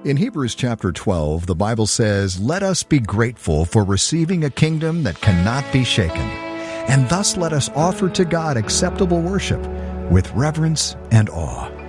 In Hebrews chapter 12, the Bible says, "Let us be grateful for receiving a kingdom that cannot be shaken, and thus let us offer to God acceptable worship with reverence and awe."